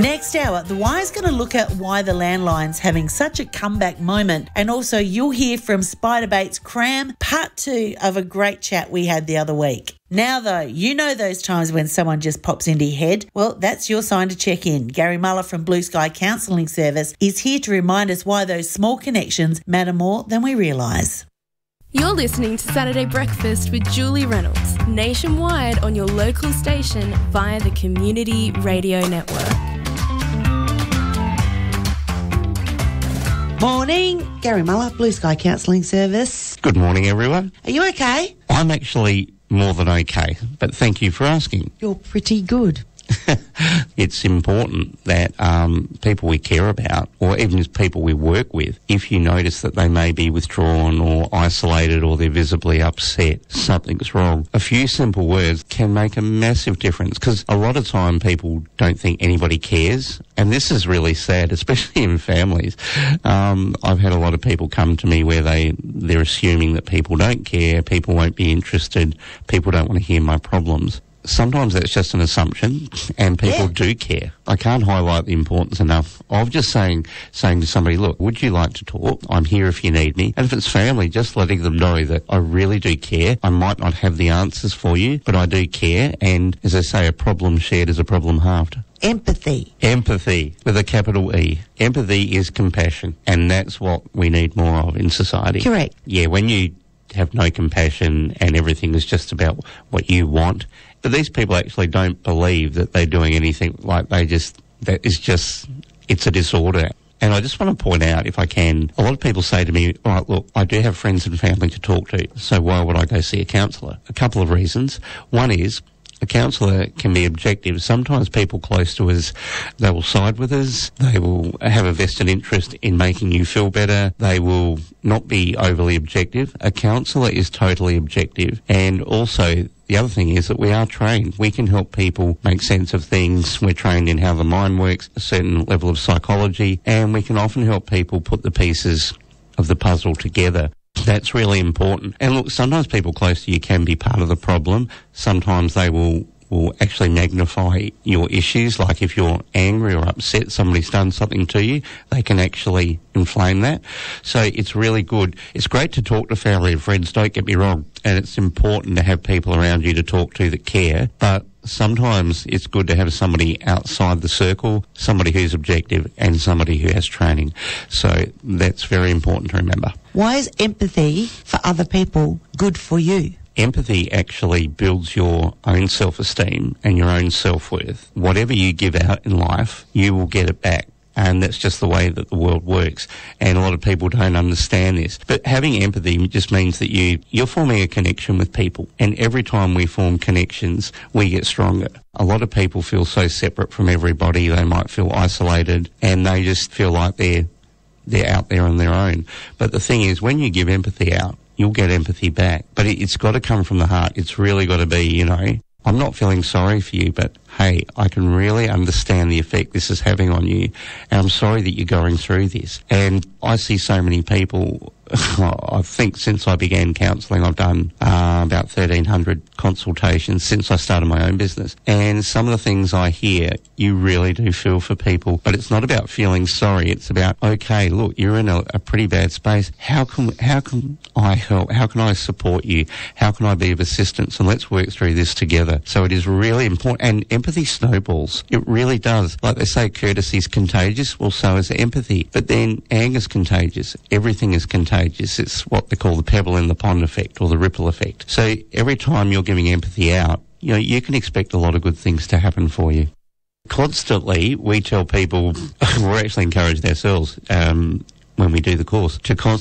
Next hour, The Wire's going to look at why the landline's having such a comeback moment. And also, you'll hear from Spiderbait's Cram, part 2 of a great chat we had the other week. Now, though, you know those times when someone just pops into your head? Well, that's your sign to check in. Gary Muller from Blue Sky Counselling Service is here to remind us why those small connections matter more than we realise. You're listening to Saturday Breakfast with Julie Reynolds, nationwide on your local station via the Community Radio Network. Morning, Gary Muller, Blue Sky Counselling Service. Good morning, everyone. Are you okay? I'm actually more than okay, but thank you for asking. You're pretty good. It's important that people we care about, or even just people we work with, if you notice that they may be withdrawn or isolated or they're visibly upset, something's wrong. A few simple words can make a massive difference, because a lot of time people don't think anybody cares, and this is really sad, especially in families. I've had a lot of people come to me where they're assuming that people don't care, people won't be interested, people don't want to hear my problems. Sometimes that's just an assumption, and people do care. I can't highlight the importance enough of just saying to somebody, look, would you like to talk? I'm here if you need me. And if it's family, just letting them know that I really do care. I might not have the answers for you, but I do care. And as I say, a problem shared is a problem halved. Empathy. Empathy with a capital E. Empathy is compassion, and that's what we need more of in society. Correct. Yeah, when you have no compassion and everything is just about what you want. But these people actually don't believe that they're doing anything, like it's a disorder. And I just want to point out, if I can, a lot of people say to me, all right, look, I do have friends and family to talk to, so why would I go see a counsellor? A couple of reasons. One is, a counsellor can be objective. Sometimes people close to us, they will side with us, they will have a vested interest in making you feel better, they will not be overly objective. A counsellor is totally objective, and also the other thing is that we are trained. We can help people make sense of things. We're trained in how the mind works, a certain level of psychology, and we can often help people put the pieces of the puzzle together. That's really important. And look, sometimes people close to you can be part of the problem. Sometimes they will actually magnify your issues. Like if you're angry or upset, somebody's done something to you, they can actually inflame that. So it's really good. It's great to talk to family and friends, don't get me wrong. And it's important to have people around you to talk to that care. But sometimes it's good to have somebody outside the circle, somebody who's objective and somebody who has training. So that's very important to remember. Why is empathy for other people good for you? Empathy actually builds your own self-esteem and your own self-worth. Whatever you give out in life, you will get it back. And that's just the way that the world works. And a lot of people don't understand this. But having empathy just means that you're forming a connection with people. And every time we form connections, we get stronger. A lot of people feel so separate from everybody. They might feel isolated and they just feel like they're out there on their own. But the thing is, when you give empathy out, you'll get empathy back. But it's got to come from the heart. It's really got to be, I'm not feeling sorry for you, but hey, I can really understand the effect this is having on you, and I'm sorry that you're going through this. And I see so many people, I think since I began counselling, I've done about 1,300 consultations since I started my own business. And some of the things I hear, you really do feel for people. But it's not about feeling sorry. It's about, okay, look, you're in a pretty bad space. How can I help? How can I support you? How can I be of assistance? And let's work through this together. So it is really important. And empathy snowballs. It really does. Like they say, courtesy is contagious. Well, so is empathy. But then anger is contagious. Everything is contagious. It's what they call the pebble in the pond effect or the ripple effect. So every time you're giving empathy out, you can expect a lot of good things to happen for you. Constantly, we tell people, we're actually encouraged ourselves when we do the course, to